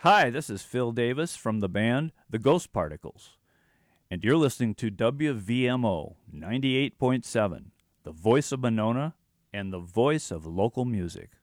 Hi, this is Phil Davis from the band The Ghost Particles, and you're listening to WVMO 98.7, the voice of Monona and the voice of local music.